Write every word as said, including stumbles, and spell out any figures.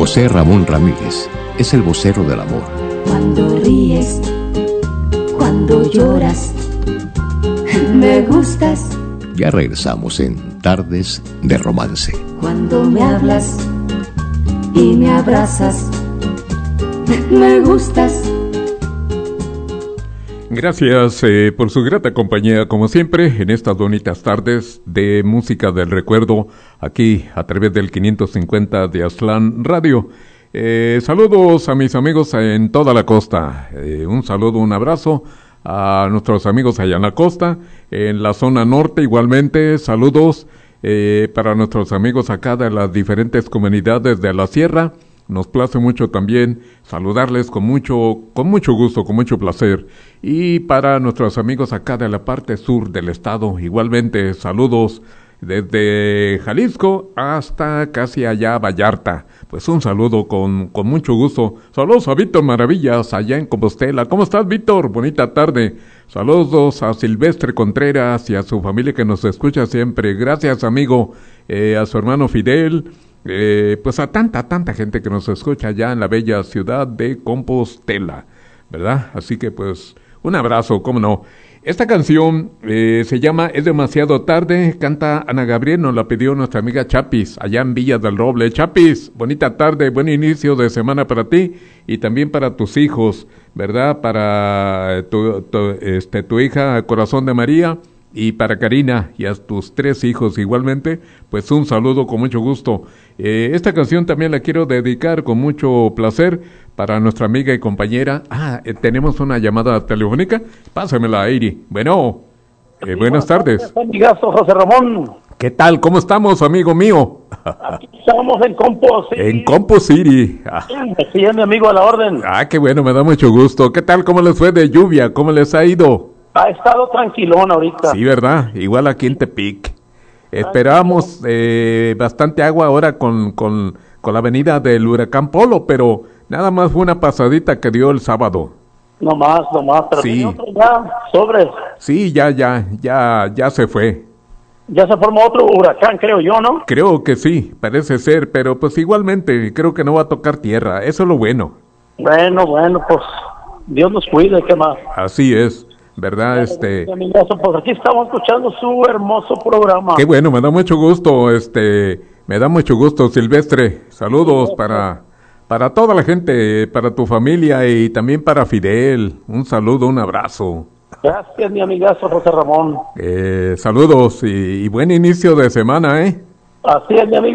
José Ramón Ramírez es el vocero del amor. Cuando ríes, cuando lloras, me gustas. Ya regresamos en Tardes de Romance. Cuando me hablas y me abrazas, me gustas. Gracias eh, por su grata compañía, como siempre, en estas bonitas tardes de música del recuerdo, aquí a través del quinientos cincuenta de Aztlán Radio. Eh, saludos a mis amigos en toda la costa, eh, un saludo, un abrazo a nuestros amigos allá en la costa, en la zona norte igualmente, saludos eh, para nuestros amigos acá de las diferentes comunidades de la sierra. Nos place mucho también saludarles con mucho, con mucho gusto, con mucho placer. Y para nuestros amigos acá de la parte sur del estado, igualmente saludos desde Jalisco hasta casi allá Vallarta. Pues un saludo con, con mucho gusto. Saludos a Víctor Maravillas allá en Compostela. ¿Cómo estás, Víctor? Bonita tarde. Saludos a Silvestre Contreras y a su familia que nos escucha siempre. Gracias, amigo, eh, a su hermano Fidel. Eh, pues a tanta, tanta gente que nos escucha allá en la bella ciudad de Compostela, ¿verdad? Así que pues un abrazo, cómo no. Esta canción eh, se llama Es demasiado tarde, canta Ana Gabriel, nos la pidió nuestra amiga Chapis, allá en Villas del Roble. Chapis, bonita tarde, buen inicio de semana para ti y también para tus hijos, ¿verdad? Para tu, tu, este, tu hija Corazón de María y para Karina y a tus tres hijos igualmente, pues un saludo con mucho gusto. Eh, esta canción también la quiero dedicar con mucho placer para nuestra amiga y compañera. Ah, eh, tenemos una llamada telefónica. Pásamela, Airi. Bueno, eh, sí, buenas tardes. Amigazo José Ramón. ¿Qué tal? ¿Cómo estamos, amigo mío? Aquí estamos en Compo City. En Compo City. Ah. Sí, es mi amigo a la orden. Ah, qué bueno, me da mucho gusto. ¿Qué tal? ¿Cómo les fue de lluvia? ¿Cómo les ha ido? Ha estado tranquilón ahorita. Sí, ¿verdad? Igual aquí en Tepic. Esperábamos eh, bastante agua ahora con, con, con la venida del huracán Polo, pero nada más fue una pasadita que dio el sábado. No más, no más, pero sí. Otro ya, sobres. Sí, ya, ya, ya, ya se fue. Ya se formó otro huracán, creo yo, ¿no? Creo que sí, parece ser, pero pues igualmente creo que no va a tocar tierra, eso es lo bueno. Bueno, bueno, pues Dios nos cuide, ¿qué más? Así es. ¿Verdad? Este. Pues aquí estamos escuchando su hermoso programa. Qué bueno, me da mucho gusto, este, me da mucho gusto, Silvestre. Saludos sí, para, para toda la gente, para tu familia y también para Fidel. Un saludo, un abrazo. Gracias, mi amigazo José Ramón. Eh, saludos y, y buen inicio de semana, ¿eh? Así es, mi amigo.